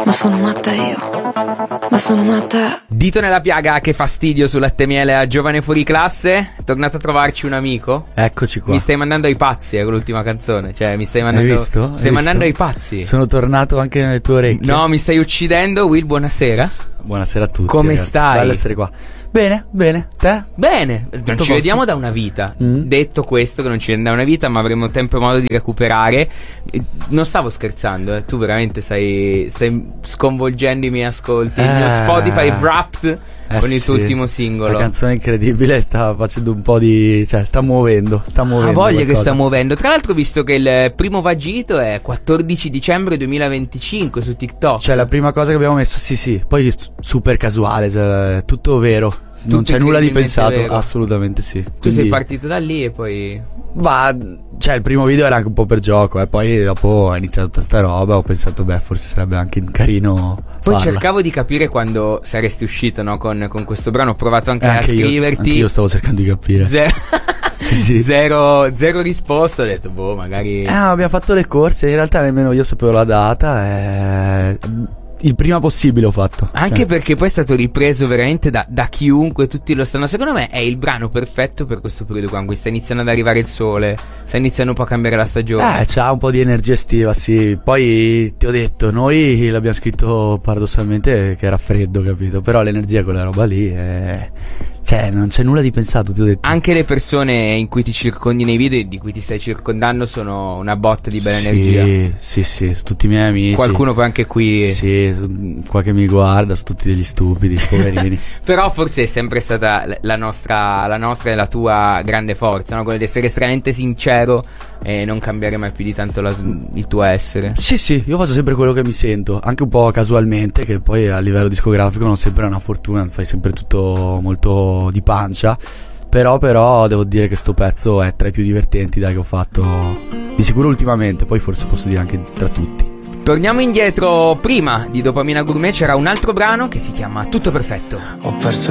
ma sono matta io, ma sono matta. Dito nella piaga, che fastidio su Latte Miele a Giovane Fuori Classe. È tornato a trovarci un amico. Eccoci qua. Mi stai mandando ai pazzi con l'ultima canzone. Cioè mi stai mandando. Hai visto? Stai mandando ai pazzi. Sono tornato anche nelle tue orecchie. No, mi stai uccidendo. Will, buonasera. Buonasera a tutti. Come ragazzi. stai? Bello essere qua. Bene, te? Bene, non ci posto? vediamo da una vita. Detto questo, che non ci vediamo da una vita, ma avremo tempo e modo di recuperare. Non stavo scherzando, tu veramente stai sconvolgendo i miei ascolti. Il mio Spotify Wrapped con il tuo ultimo singolo. La canzone incredibile, sta facendo un po' di... cioè sta muovendo. Ha voglia qualcosa. che sta muovendo. Tra l'altro ho visto che il primo vagito è 14 dicembre 2025 su TikTok. Cioè la prima cosa che abbiamo messo, sì. Poi super casuale, cioè tutto vero. Non Tutto c'è nulla di incredibilmente pensato, vero. assolutamente sì. Tu Quindi, sei partito da lì e poi... cioè il primo video era anche un po' per gioco, poi dopo ho iniziato tutta sta roba, ho pensato forse sarebbe anche carino Poi farla. cercavo di capire quando saresti uscito, no, con questo brano. Ho provato anche a scriverti. Io stavo cercando di capire. Sì. Zero risposta. Ho detto, magari... Abbiamo fatto le corse, in realtà nemmeno io sapevo la data, il prima possibile ho fatto. Anche perché poi è stato ripreso veramente da chiunque, tutti lo stanno. Secondo me è il brano perfetto per questo periodo qua, in cui sta iniziando ad arrivare il sole, sta iniziando un po' a cambiare la stagione. C'ha un po' di energia estiva, sì. Poi ti ho detto, noi l'abbiamo scritto paradossalmente che era freddo, capito? Però l'energia quella roba lì cioè non c'è nulla di pensato, ti ho detto. Anche le persone in cui ti circondi nei video e di cui ti stai circondando sono una botta di bella energia. Sì, tutti i miei amici. Qualcuno poi anche qui. Sì, qua che mi guarda, sono tutti degli stupidi, poverini. Però forse è sempre stata la nostra e la tua grande forza, no? Quella di essere estremamente sincero e non cambiare mai più di tanto il tuo essere. Sì, io faccio sempre quello che mi sento, anche un po' casualmente, che poi a livello discografico non sempre è una fortuna, fai sempre tutto molto di pancia. Però devo dire che sto pezzo è tra i più divertenti che ho fatto di sicuro ultimamente, poi forse posso dire anche tra tutti. Torniamo indietro. Prima di Dopamina Gourmet c'era un altro brano che si chiama Tutto Perfetto. Ho perso